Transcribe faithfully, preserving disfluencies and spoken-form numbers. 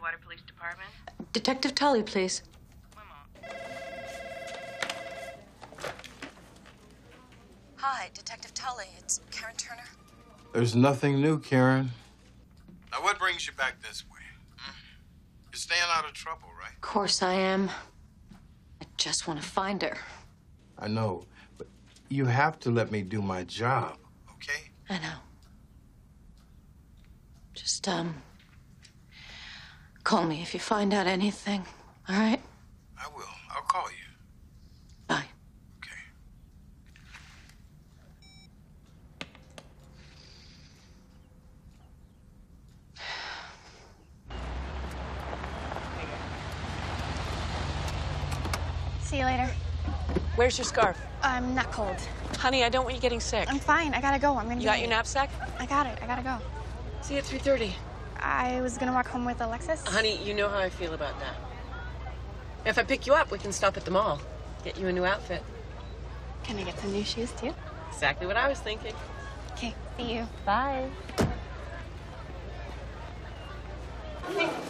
Whitewater Police Department. Detective Tully, please. One moment. Hi, Detective Tully. It's Karen Turner. There's nothing new, Karen. Now, what brings you back this way? Hmm? You're staying out of trouble, right? Of course I am. I just want to find her. I know, but you have to let me do my job, okay? I know. Just, um, call me if you find out anything, all right? I will. I'll call you. Bye. Okay. See you later. Where's your scarf? I'm not cold. Honey, I don't want you getting sick. I'm fine. I gotta go. I'm gonna. You got your knapsack? I got it. I gotta go. See you at three thirty. I was gonna walk home with Alexis. Honey, you know how I feel about that. If I pick you up, we can stop at the mall. Get you a new outfit. Can I get some new shoes too? Exactly what I was thinking. Okay. See you. Bye.